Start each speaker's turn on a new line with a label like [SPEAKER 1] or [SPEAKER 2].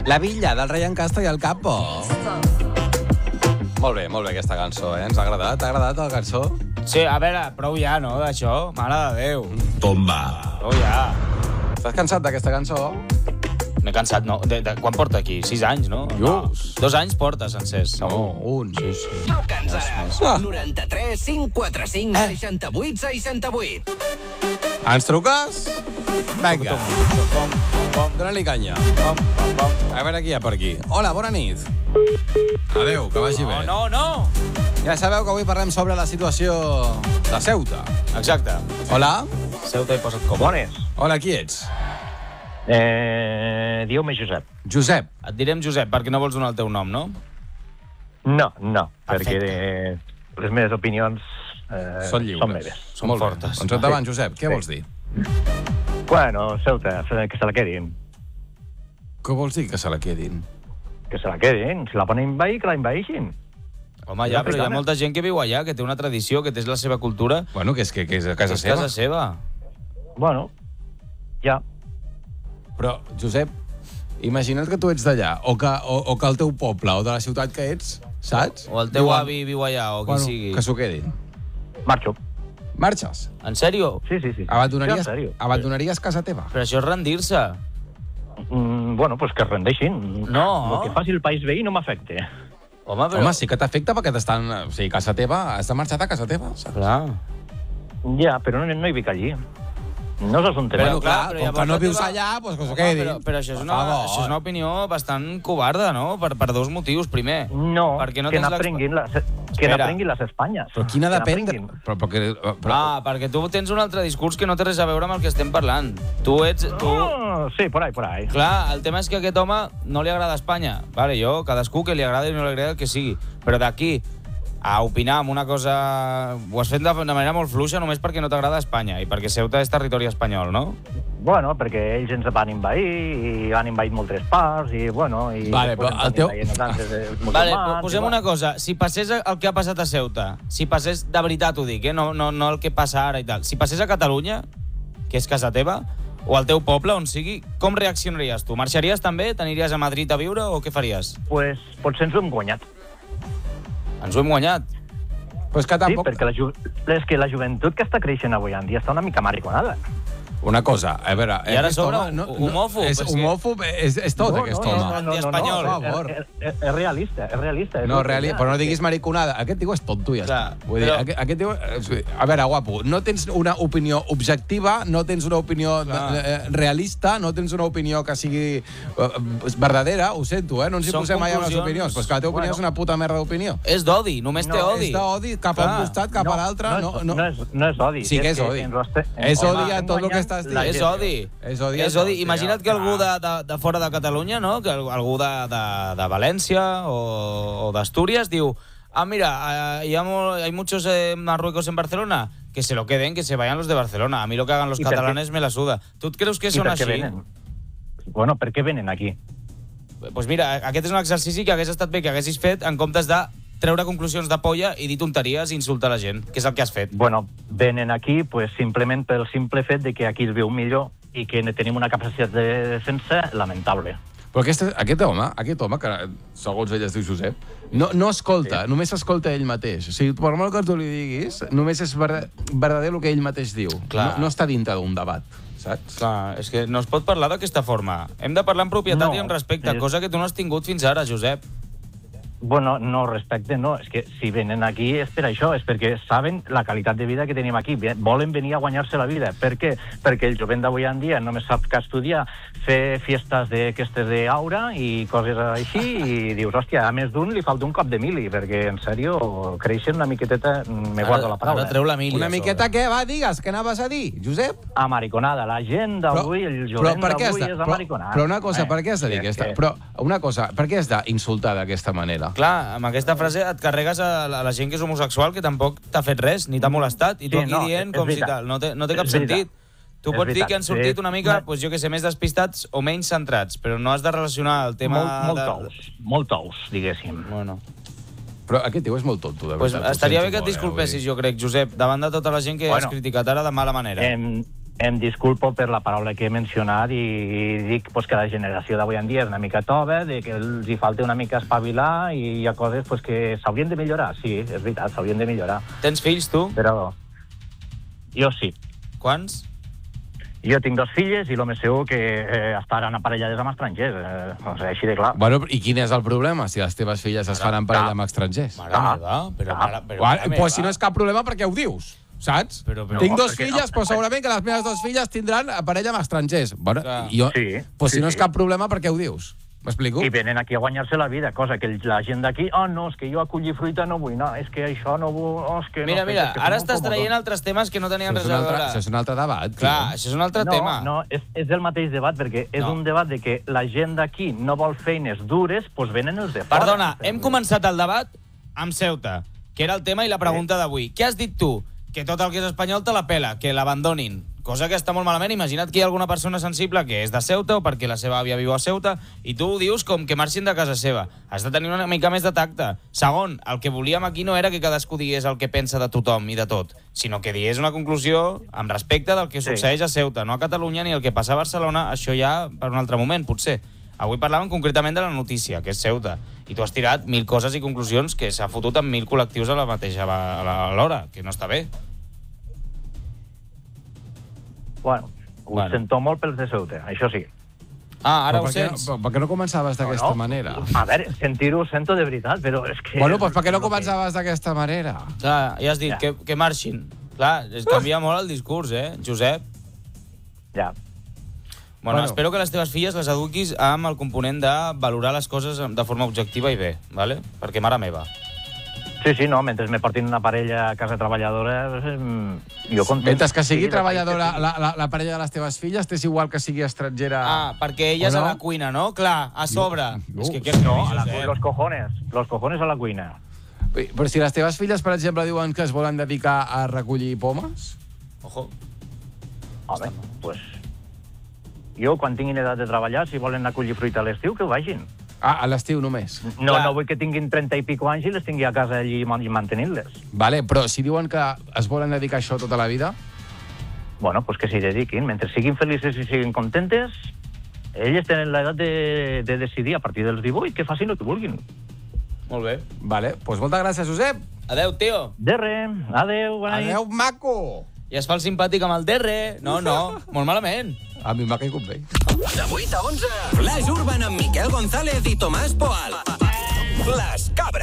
[SPEAKER 1] La villa del rei Encasta i el capo. Molt bé aquesta cançó, Ens ha agradat? T'ha agradat la cançó?
[SPEAKER 2] Sí, a veure, prou ja, no, d'això? Mare de Déu.
[SPEAKER 3] Tomba.
[SPEAKER 2] Prou ja.
[SPEAKER 1] Estàs cansat d'aquesta cançó?
[SPEAKER 2] M'he cansat, no? Quan porta aquí? 6 anys, no?
[SPEAKER 1] Just.
[SPEAKER 2] 2 anys porta sencers.
[SPEAKER 1] No, un.
[SPEAKER 2] Sí.
[SPEAKER 4] Truca'ns ara. 93 545 68 68.
[SPEAKER 1] Ens truques? Vinga. Dóna-li canya. A veure qui hi ha per aquí. Hola, bona nit. Adéu, que vagi bé.
[SPEAKER 2] No.
[SPEAKER 1] Ja sabeu que avui parlem sobre la situació de Ceuta.
[SPEAKER 2] Exacte.
[SPEAKER 1] Hola?
[SPEAKER 2] Ceuta i posa't com.
[SPEAKER 5] Bones.
[SPEAKER 1] Hola, qui ets?
[SPEAKER 5] Diu-me Josep.
[SPEAKER 1] Josep.
[SPEAKER 2] Et direm Josep, perquè no vols donar el teu nom, no?
[SPEAKER 5] No,
[SPEAKER 2] Perfecte.
[SPEAKER 5] perquè les meves opinions
[SPEAKER 1] Són lliures.
[SPEAKER 5] són meves.
[SPEAKER 2] Són
[SPEAKER 1] Molt bé.
[SPEAKER 2] fortes.
[SPEAKER 1] Doncs endavant, Josep, què vols dir?
[SPEAKER 5] Bueno, Ceuta, que se la quedin.
[SPEAKER 1] Què vols dir que se la quedin?
[SPEAKER 5] Que se la quedin. Si la ponen envair, que la envaïxin.
[SPEAKER 2] Home, ja, però hi ha molta gent que viu allà, que té una tradició, que té la seva cultura.
[SPEAKER 1] Bueno, que és a casa
[SPEAKER 2] És
[SPEAKER 1] seva.
[SPEAKER 2] casa seva.
[SPEAKER 5] Bueno, ja.
[SPEAKER 1] Però, Josep, imagina't que tu ets d'allà, o que el teu poble, o de la ciutat que ets, saps?
[SPEAKER 2] O el teu
[SPEAKER 1] Diuen,
[SPEAKER 2] avi viu allà, o qui sigui.
[SPEAKER 1] que s'ho quedin.
[SPEAKER 5] Marxo.
[SPEAKER 1] Marxes?
[SPEAKER 2] En sèrio?
[SPEAKER 5] Sí.
[SPEAKER 1] Abandonaries,
[SPEAKER 5] Sí, en sèrio.
[SPEAKER 1] abandonaries casa teva?
[SPEAKER 2] Però això és rendir-se.
[SPEAKER 5] Bueno, pues que es rendeixin.
[SPEAKER 2] No.
[SPEAKER 5] El que faci el país veí no m'afecta.
[SPEAKER 2] Home, però...
[SPEAKER 1] Home, sí que t'afecta perquè t'estan... O sigui, casa teva, has de marxar de casa teva, saps?
[SPEAKER 2] Clar.
[SPEAKER 5] Ja, però no hi vic allí. No és assumpte
[SPEAKER 1] Bueno,
[SPEAKER 5] meu.
[SPEAKER 1] clar,
[SPEAKER 2] però
[SPEAKER 1] com
[SPEAKER 2] llavors
[SPEAKER 1] que no
[SPEAKER 2] la
[SPEAKER 1] vius
[SPEAKER 2] teva-
[SPEAKER 1] allà, doncs que s'ho
[SPEAKER 2] Home,
[SPEAKER 1] quedin.
[SPEAKER 2] però això és
[SPEAKER 1] Per
[SPEAKER 2] una,
[SPEAKER 1] favor.
[SPEAKER 2] això és una opinió bastant covarda, no? Per dos motius. Primer,
[SPEAKER 5] No,
[SPEAKER 2] perquè no
[SPEAKER 5] que
[SPEAKER 2] tens
[SPEAKER 5] n'aprenguin les
[SPEAKER 2] Espera.
[SPEAKER 5] Espanyes.
[SPEAKER 1] Però quina
[SPEAKER 5] Que
[SPEAKER 1] depèn...
[SPEAKER 5] n'aprenguin.
[SPEAKER 1] Però,
[SPEAKER 2] perquè tu tens un altre discurs que no té res a veure amb el que estem parlant. Tu ets...
[SPEAKER 5] Sí, por ahí.
[SPEAKER 2] Clar, el tema és que a aquest home no li agrada Espanya. Vale, cadascú que li agrada i no li agrada el que sigui. Però d'aquí a opinar amb una cosa... Ho has fet de manera molt fluixa només perquè no t'agrada Espanya i perquè Ceuta és territori espanyol, no?
[SPEAKER 5] Bueno, perquè ells ens van envair i han envaït moltes parts i, bueno... I
[SPEAKER 1] Vale,
[SPEAKER 5] després
[SPEAKER 1] però
[SPEAKER 5] ens
[SPEAKER 1] el teu-
[SPEAKER 5] van envair nosaltres, musulmans,
[SPEAKER 2] Vale, posem
[SPEAKER 5] i,
[SPEAKER 2] una cosa. Si passés el que ha passat a Ceuta, si passés, de veritat ho dic, no el que passa ara i tal, si passés a Catalunya, que és casa teva, o al teu poble, on sigui, com reaccionaries tu? Marxaries també? T'aniries a Madrid a viure o què faries?
[SPEAKER 5] Pues, potser ens ho hem guanyat.
[SPEAKER 2] Ens ho hem guanyat.
[SPEAKER 1] però és que
[SPEAKER 5] Sí,
[SPEAKER 1] tampoc...
[SPEAKER 5] perquè és que la joventut que està creixent avui en dia està una mica mariconada.
[SPEAKER 1] Una cosa, a veure...
[SPEAKER 2] I ara
[SPEAKER 1] aquest
[SPEAKER 2] sobre
[SPEAKER 1] home
[SPEAKER 2] homòfob,
[SPEAKER 1] És
[SPEAKER 2] és que-
[SPEAKER 1] homòfob, és tot, aquest home.
[SPEAKER 2] Antiespanyol.
[SPEAKER 1] Per favor.
[SPEAKER 5] És realista.
[SPEAKER 1] No, però no diguis mariconada. Aquest tio és tonto i ja
[SPEAKER 2] Clar,
[SPEAKER 1] està. Vull dir,
[SPEAKER 2] però-
[SPEAKER 1] aquest tio... A veure, guapo, no tens una opinió objectiva, no tens una opinió realista, no tens una opinió que sigui verdadera, ho sento, no ens hi
[SPEAKER 2] Són
[SPEAKER 1] posem mai amb les
[SPEAKER 2] conclusions.
[SPEAKER 1] opinions, però és que la teva opinió és una puta merda d'opinió.
[SPEAKER 2] És d'odi, només té odi.
[SPEAKER 1] És d'odi cap a un
[SPEAKER 2] Clar.
[SPEAKER 1] costat, cap a l'altre.
[SPEAKER 5] No és odi.
[SPEAKER 1] Sí que és odi. És odi a tot el que estàs dient.
[SPEAKER 2] És odi.
[SPEAKER 1] És odi.
[SPEAKER 2] És odi. Imagina't que algú de fora de Catalunya, no? Que algú de València o d'Astúries diu mira, hay muchos Marruecos en Barcelona, que se lo queden, que se vayan los de Barcelona. A mí lo que hagan los
[SPEAKER 5] ¿Y por qué?
[SPEAKER 2] catalanes me la suda. ¿Tú creus que
[SPEAKER 5] I
[SPEAKER 2] són
[SPEAKER 5] per què
[SPEAKER 2] així?
[SPEAKER 5] venen? Bueno, per què venen aquí?
[SPEAKER 2] Pues mira, aquest és un exercici que hagués estat bé que haguessis fet en comptes de treure conclusions de polla i dir tonteries i insultar la gent, que és el que has fet.
[SPEAKER 5] Bueno, venen aquí pues, simplement pel simple fet de que aquí es viu millor i que tenim una capacitat de defensa lamentable.
[SPEAKER 1] Però aquest home, que segons ell es diu Josep, no escolta, només escolta ell mateix. O sigui, per molt que tu li diguis, només és verdader el que ell mateix diu.
[SPEAKER 2] Clar.
[SPEAKER 1] No està dintre d'un debat, saps?
[SPEAKER 2] Clar, és que no es pot parlar d'aquesta forma. Hem de parlar amb propietat
[SPEAKER 5] No,
[SPEAKER 2] i amb respecte,
[SPEAKER 5] és-
[SPEAKER 2] cosa que tu no has tingut fins ara, Josep.
[SPEAKER 5] Bueno, no respecte, no. És que si venen aquí és per això, és perquè saben la qualitat de vida que tenim aquí. Volen venir a guanyar-se la vida. Per què? Perquè el jovent d'avui en dia només sap que estudiar, fer fiestes d'aquestes d'aura i coses així, i dius, hòstia, a més d'un li falta un cop de mili, perquè, en sèrio, creixen una miqueteta, me guardo la paraula.
[SPEAKER 2] Ara treu la mili.
[SPEAKER 1] Una miqueta què? Va, digues, què anaves a dir, Josep?
[SPEAKER 5] Amariconada. La gent d'avui, el jovent d'avui és amariconada.
[SPEAKER 1] Però una cosa, per què has de dir aquesta? Però una cosa, per què has d'insultar d'aquesta manera?
[SPEAKER 2] Clar, amb aquesta frase et carregues a la gent que és homosexual, que tampoc t'ha fet res, ni t'ha molestat, i tu
[SPEAKER 5] Sí,
[SPEAKER 2] aquí
[SPEAKER 5] no,
[SPEAKER 2] dient
[SPEAKER 5] és
[SPEAKER 2] com si
[SPEAKER 5] veritat.
[SPEAKER 2] tal. No té cap
[SPEAKER 5] És
[SPEAKER 2] sentit.
[SPEAKER 5] veritat.
[SPEAKER 2] Tu
[SPEAKER 5] És
[SPEAKER 2] pots dir
[SPEAKER 5] veritat.
[SPEAKER 2] que han sortit
[SPEAKER 5] Sí.
[SPEAKER 2] una mica, doncs jo què sé, més despistats o menys centrats, però no has de relacionar el tema...
[SPEAKER 5] Molt tous, diguéssim.
[SPEAKER 2] Bueno,
[SPEAKER 1] Però aquest tio és molt tonto, de
[SPEAKER 2] pues
[SPEAKER 1] veritat.
[SPEAKER 2] estaria
[SPEAKER 1] ho
[SPEAKER 2] bé que et
[SPEAKER 1] sento molt,
[SPEAKER 2] disculpessis,
[SPEAKER 1] vull
[SPEAKER 2] jo crec, Josep, davant de tota la gent que has criticat ara de mala manera.
[SPEAKER 5] Em disculpo per la paraula que he mencionat i dic pues, que la generació d'avui en dia és una mica tova, de que els hi falta una mica espavilar i hi ha coses pues, que s'haurien de millorar. Sí, és veritat, s'haurien de millorar.
[SPEAKER 2] Tens fills, tu?
[SPEAKER 5] Però jo sí.
[SPEAKER 2] Quants?
[SPEAKER 5] Jo tinc 2 filles i el més segur que estaran aparellades amb estrangers. O sigui, així de clar.
[SPEAKER 1] Bueno, i quin és el problema si les teves filles es fan en parella amb estrangers?
[SPEAKER 2] Mare meva, però mare
[SPEAKER 1] Bueno, pues si no és cap problema, per què ho dius? Saps? Tinc 2 filles, però segurament que les meves 2 filles tindran parella amb estrangers. Bueno, jo, pues si no és cap problema, per què ho dius? M'explico?
[SPEAKER 5] I venen aquí a guanyar-se la vida, cosa que la gent d'aquí, no, és que jo a collir fruita no vull anar, és que això no vull... és que
[SPEAKER 2] Mira,
[SPEAKER 5] no,
[SPEAKER 2] mira,
[SPEAKER 5] és que
[SPEAKER 2] ara estàs traient altres temes que no tenien res a veure.
[SPEAKER 1] Això és un altre debat.
[SPEAKER 2] Clar, això és un altre tema.
[SPEAKER 5] No, és el mateix debat, perquè és un debat de que la gent d'aquí no vol feines dures, doncs venen els de fora.
[SPEAKER 2] Perdona, hem començat el debat amb Ceuta, que era el tema i la pregunta d'avui. Què has dit tu? Que tot el que és espanyol te la pela, que l'abandonin. Cosa que està molt malament. Imagina't que hi ha alguna persona sensible que és de Ceuta o perquè la seva àvia viu a Ceuta i tu ho dius com que marxin de casa seva. Has de tenir una mica més de tacte. Segon, el que volíem aquí no era que cadascú digués el que pensa de tothom i de tot, sinó que digués una conclusió amb respecte del que succeeix a Ceuta, no a Catalunya ni el que passa a Barcelona, això ja per un altre moment, potser. Avui parlàvem concretament de la notícia, que és Ceuta, i tu has tirat 1000 coses i conclusions que s'ha fotut amb 1000 col·lectius a la mateixa alhora, que no està bé.
[SPEAKER 5] Bueno, ho sento molt pels de Ceuta, això sí.
[SPEAKER 2] Ara ho sents?
[SPEAKER 1] Per què no començaves d'aquesta manera?
[SPEAKER 5] A veure, sentir-ho sento de veritat, però és que...
[SPEAKER 1] Bueno, doncs per què no començaves d'aquesta manera?
[SPEAKER 2] Clar, ja has dit que marxin. Clar, es canvia molt el discurs, Josep?
[SPEAKER 5] Ja.
[SPEAKER 2] Bueno, espero que les teves filles les eduquis amb el component de valorar les coses de forma objectiva i bé, ¿vale? Perquè mare meva.
[SPEAKER 5] Sí, no, mentre me portin una parella a casa treballadora, jo content.
[SPEAKER 1] Mentre que sigui treballadora la parella de les teves filles, t'és igual que sigui estrangera...
[SPEAKER 2] perquè ella és a la cuina, no? Clar, a sobre. És que què
[SPEAKER 5] no, los cojones a la cuina.
[SPEAKER 1] Però si les teves filles, per exemple, diuen que es volen dedicar a recollir pomes...
[SPEAKER 2] Ojo.
[SPEAKER 5] Home, pues... Jo, quan tinguin edat de treballar, si volen anar a collir fruita a l'estiu, que ho vagin.
[SPEAKER 1] A l'estiu només?
[SPEAKER 5] No vull que tinguin 30 i pico anys i les tingui a casa allí mantenint-les.
[SPEAKER 1] Vale, però si diuen que es volen dedicar a això tota la vida...
[SPEAKER 5] Bueno, pues que s'hi dediquin. Mentre siguin felices i siguin contentes, elles tenen l'edat de decidir a partir dels 18 que facin el que vulguin.
[SPEAKER 2] Molt bé.
[SPEAKER 1] Vale, doncs moltes gràcies, Josep.
[SPEAKER 2] Adeu, tio.
[SPEAKER 5] De res. Adeu, bona nit.
[SPEAKER 1] Adeu, maco.
[SPEAKER 2] I es fa el simpàtic amb el derre. No, molt malament.
[SPEAKER 1] A mi m'ha caigut bé.
[SPEAKER 4] De 8 a 11, Flash Urban amb Miquel González i Tomàs Poal. Les Cabres.